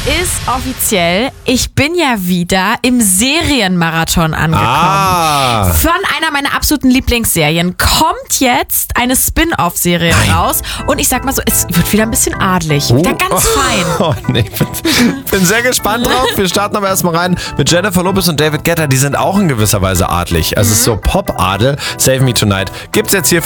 ist offiziell, ich bin ja wieder im Serienmarathon angekommen. Von einer meiner absoluten Lieblingsserien kommt jetzt eine Spin-off-Serie raus. Und ich sag mal so, es wird wieder ein bisschen adlig. Wieder ganz fein. Oh, nee, ich bin sehr gespannt drauf. Wir starten aber erstmal rein mit Jennifer Lopez und David Guetta. Die sind auch in gewisser Weise adlig. Also es ist so Pop-Adel. Save Me Tonight gibt's jetzt hier